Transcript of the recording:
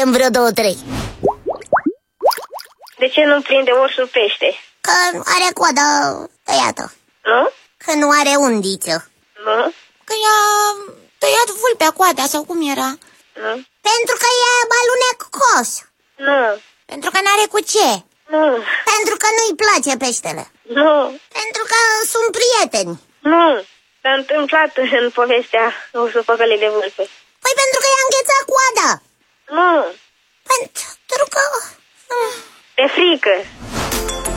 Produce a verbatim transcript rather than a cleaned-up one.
facem vreo două, trei. De ce nu prinde ursul pește? Că are coada tăiată. Nu? Că nu are undiță. Nu? Că i-a tăiat vulpea coada, sau cum era? Nu? Pentru că e alunecos. Nu. Pentru că n-are cu ce. Nu. Pentru că nu-i place peștele. Nu. Pentru că sunt prieteni. Nu. S-a întâmplat în povestea ursul păcălit de vulpe. Păi pentru că i-a înghețat coada. Nu. Pentru că... De frică.